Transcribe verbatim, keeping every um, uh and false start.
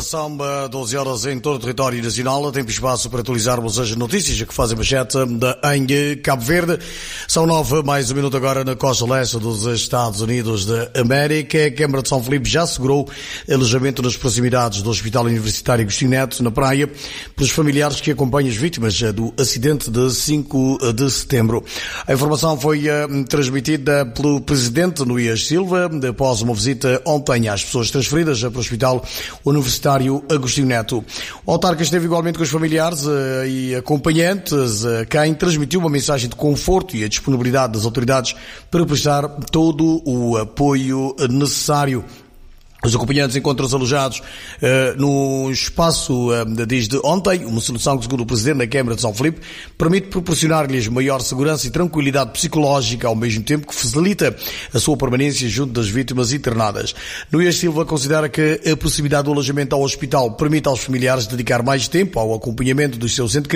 São doze horas em todo o território nacional. Tempo e espaço para atualizarmos as notícias que fazem manchete em Cabo Verde. São nove, mais um minuto agora na costa leste dos Estados Unidos da América. A Câmara de São Filipe já assegurou alojamento nas proximidades do Hospital Universitário Agostinho Neto, na praia, pelos familiares que acompanham as vítimas do acidente de cinco de setembro. A informação foi uh, transmitida pelo Presidente Luís Silva após uma visita ontem às pessoas transferidas para o Hospital Universitário Agostinho Neto. O autarca esteve igualmente com os familiares uh, e acompanhantes, uh, quem transmitiu uma mensagem de conforto e a disponibilidade das autoridades para prestar todo o apoio necessário. Os acompanhantes encontram-se alojados uh, no espaço uh, desde ontem, uma solução que, segundo o Presidente da Câmara de São Filipe, permite proporcionar-lhes maior segurança e tranquilidade psicológica, ao mesmo tempo que facilita a sua permanência junto das vítimas internadas. Luís Silva considera que a proximidade do alojamento ao hospital permite aos familiares dedicar mais tempo ao acompanhamento dos seus entes